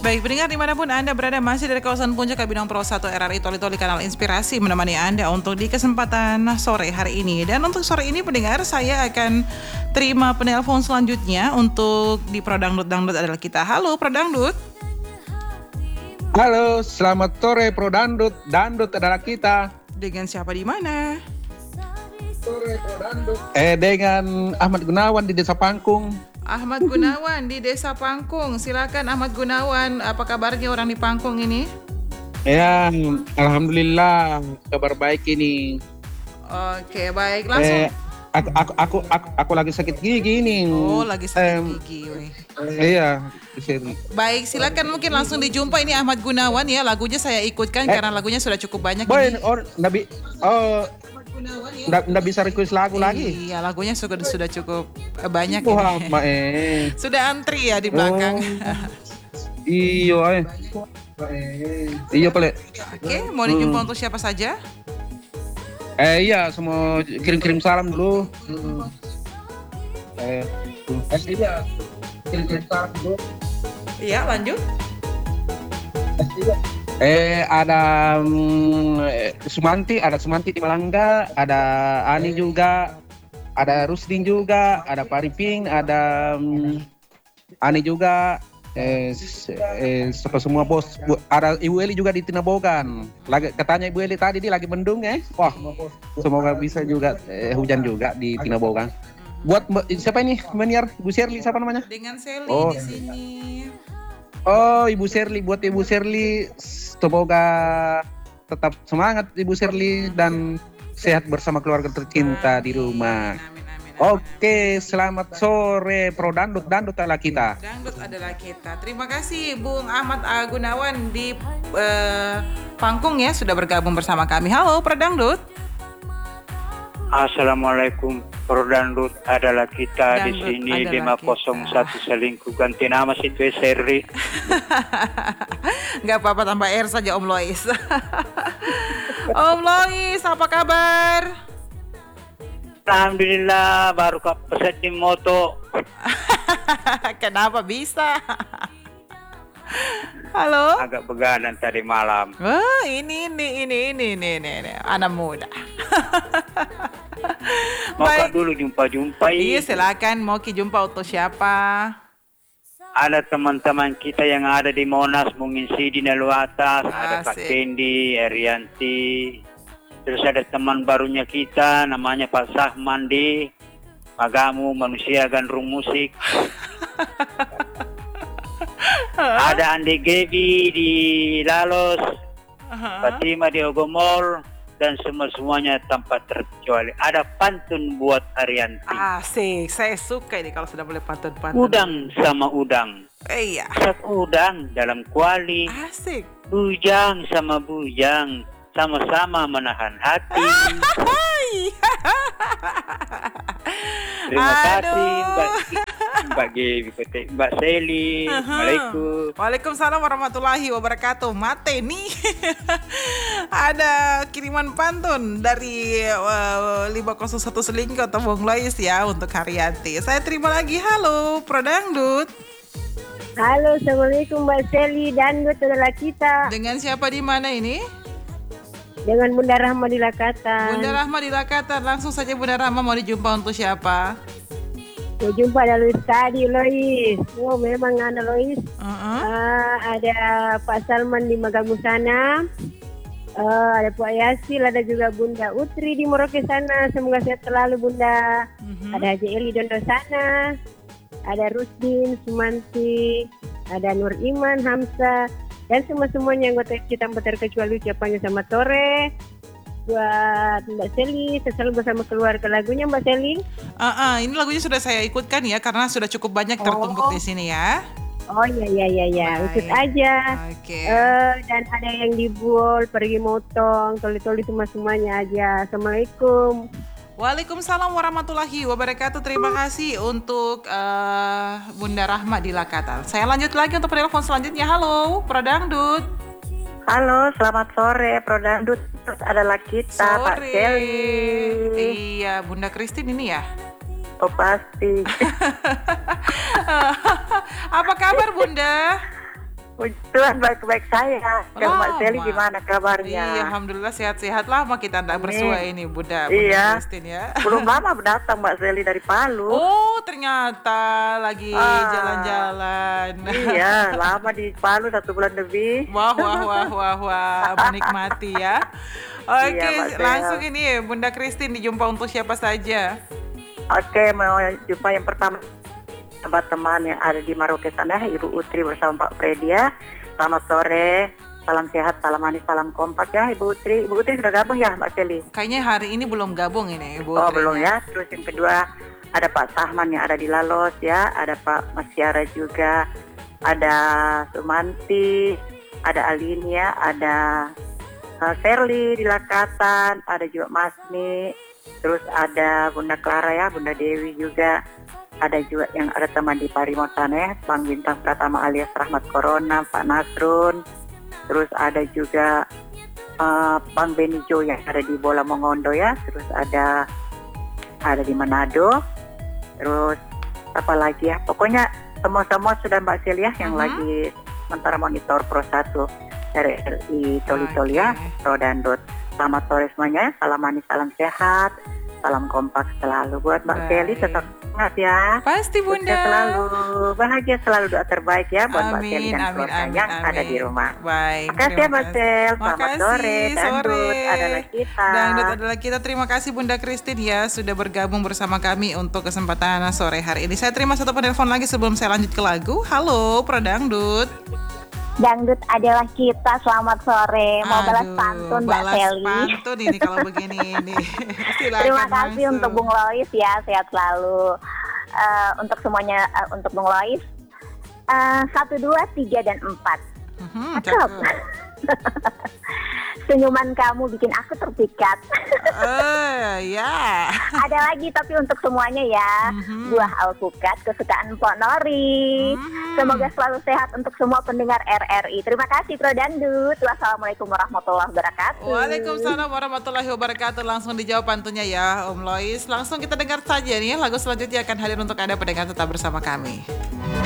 Baik, pendengar dimanapun Anda berada, masih dari kawasan Puncak Kabinong Pro 1 RRI Toli-Toli Kanal Inspirasi menemani Anda untuk di kesempatan sore hari ini. Dan untuk sore ini pendengar, saya akan terima penelpon selanjutnya untuk di Pro Dangdut adalah kita. Halo Pro Dangdut. Halo, selamat sore Pro Dangdut. Dangdut adalah kita. Dengan siapa di mana? Sore Pro Dangdut. Dengan Ahmad Gunawan di Desa Pangkung. Ahmad Gunawan di Desa Pangkung. Silakan Ahmad Gunawan, apa kabarnya orang di Pangkung ini? Ya, alhamdulillah kabar baik ini. Oke, baik, langsung. Aku lagi sakit gigi ini. Oh, lagi sakit gigi. Iya. Baik, silakan mungkin langsung dijumpa ini Ahmad Gunawan ya. Lagunya saya ikutkan karena lagunya sudah cukup banyak ini. Nggak bisa request lagu lagi. Iya, lagunya sudah cukup banyak Wah, ini. Sudah antri ya di belakang. Iya, Iya, Pak. Oke, mau dijumpa untuk siapa saja? Iya, semua kirim-kirim salam dulu. Iya, kirim-kirim salam dulu. Iya, lanjut. Ada Sumanti di Malangga, ada Ani juga, ada Rusdin juga, ada Pariping, ada Ani juga, semua bos. Ada Ibu Eli juga di Tinabogan. Katanya Ibu Eli tadi dia lagi mendung Wah, semoga bisa juga hujan juga di Tinabogan. Buat siapa ini? Meniar Ibu Shirley siapa namanya? Dengan Sally di sini. Oh, Ibu Shirley, buat Ibu Shirley, semoga tetap semangat Ibu Shirley dan sehat bersama keluarga tercinta di rumah. Oke, selamat sore Pro Dangdut adalah kita. Dangdut adalah kita. Terima kasih Bung Ahmad Gunawan di Pangkung ya sudah bergabung bersama kami. Halo Pro Dangdut. Assalamualaikum, Pro Dangdut adalah kita di sini 501 Selingkuh. Ganti nama situ Seri. Gak apa-apa, tambah R saja Om Lois. Om Lois, apa kabar? Alhamdulillah, baru kepeset di moto. Kenapa bisa? Halo? Agak begadang tadi malam. Oh, ini anak muda. Mau dulu jumpa. Iya, silakan. Mau jumpa untuk siapa? Ada teman-teman kita yang ada di Monas mengisi di Nalu Atas. Ada Pak Kendi, Erianti. Terus ada teman barunya kita namanya Pak Sahmandi. Pagamu manusia gandrung musik. Ada Andi Gebi di Lalos, Fatima di Ogomol, dan semuanya tanpa terkecuali. Ada pantun buat Arianti. Asik, saya suka ini kalau sudah boleh pantun. Udang sama udang. Iya. Sak udang dalam kuali. Asik. Bujang sama bujang, sama-sama menahan hati. Terima kasih Mbak Gebi, Mbak Seli. Assalamualaikum. Waalaikumsalam warahmatullahi wabarakatuh. Mate nih. Ada kiriman pantun dari 501 Selingkuh atau Bung Lois ya untuk Haryanti. Saya terima lagi. Halo Pro Dangdut. Halo, Assalamualaikum Mbak Seli. Dangdut adalah kita. Dengan siapa di mana ini? Dengan Bunda Rahma di Lakatan. Bunda Rahma di Lakatan. Langsung saja Bunda Rahma, mau dijumpa untuk siapa? Mau jumpa ada Lois tadi, Lois. Oh, memang ada Lois. Ada Pak Salman di Magamu sana. Ada Pak Yasil, ada juga Bunda Utri di Merauke sana. Semoga sehat selalu Bunda. Ada Haji Eli Dondo sana. Ada Rusdin, Sumanti. Ada Nur Iman, Hamzah. Dan semuanya anggota kita tanpa terkecuali ucapannya selamat sore buat Mbak Seli, selalu bersama keluarga. Lagunya Mbak Seli? Ini lagunya sudah saya ikutkan ya karena sudah cukup banyak tertumpuk di sini ya. Oh iya, ikut aja. Oke. Dan ada yang di Bul, pergi motong, toli-toli semuanya aja. Assalamualaikum. Waalaikumsalam warahmatullahi wabarakatuh. Terima kasih untuk Bunda Rahma di Lakatan. Saya lanjut lagi untuk penelpon selanjutnya. Halo, Pro Dangdut. Halo, selamat sore Pro Dangdut. Adalah kita, sore. Pak Kelly. Iya, Bunda Christine ini ya? Oh pasti. Apa kabar Bunda? Tuhan baik-baik saya. Kalau Mbak Seli Lama. gimana kabarnya? Iya, alhamdulillah sehat-sehat. Lama kita tidak bersua ini, Bunda Iya. Christine ya. Belum lama datang Mbak Seli dari Palu. Oh, ternyata lagi jalan-jalan. Iya, lama di Palu 1 bulan lebih. Wah, menikmati ya. Oke, Iya, Mbak Sel. langsung ini Bunda Christine dijumpa untuk siapa saja? Oke, mau jumpa yang pertama teman-teman yang ada di Maroke sana, Ibu Utri bersama Pak Freddy ya. Selamat sore, salam sehat, salam manis, salam kompak ya Ibu Utri. Ibu Utri sudah gabung ya Mbak Seli? Kayaknya hari ini belum gabung ini, Bu. Oh Utri. belum ya. Terus yang kedua ada Pak Sahman yang ada di Lalos ya, ada Pak Masyara juga, ada Sumanti, ada Alinia, ada Serli di Lakatan, ada juga Masni, terus ada Bunda Clara ya, Bunda Dewi juga. Ada juga yang ada teman di Parimotane ya, Bang Bintang Pratama alias Rahmat Corona, Pak Nasrun. Terus ada juga Bang Benijo yang ada di Bola Mongondo ya. Terus ada di Manado. Terus apa lagi ya? Pokoknya semua sudah Mbak Celia yang lagi sementara monitor Pro 1 RRI Toli-Toli ya, Pro Dandut. Selamat sore semuanya, salam manis, salam sehat. Salam kompak selalu buat Mbak Kelly, tetap semangat ya. Pasti Bunda. Sukses selalu, bahagia selalu, doa terbaik ya buat Mbak Kelly dan keluarga yang ada di rumah. Baik. Makasih ya Mbak Sel, selamat Makasih, sore. Dangdut adalah kita. Dangdut adalah kita. Terima kasih Bunda Christine ya sudah bergabung bersama kami untuk kesempatan sore hari ini. Saya terima satu penelpon lagi sebelum saya lanjut ke lagu. Halo, Pro Dangdut. Dangdut adalah kita, selamat sore. Mau balas Aduh, pantun Mbak balas Seli. pantun ini kalau begini ini. Silakan Terima kasih langsung. untuk Bung Lois ya, sehat selalu. Untuk semuanya, untuk Bung Lois, 1, 2, 3, dan 4. Cakep. Senyuman kamu bikin aku terpikat. Ya. Ada lagi tapi untuk semuanya ya. Buah alpukat kesukaan Mpok Nori. Semoga selalu sehat untuk semua pendengar RRI. Terima kasih Pro Dandut. Wassalamualaikum warahmatullahi wabarakatuh. Waalaikumsalam warahmatullahi wabarakatuh. Langsung dijawab pantunya ya Om Lois. Langsung kita dengar saja nih lagu selanjutnya akan hadir untuk Anda pendengar, tetap bersama kami.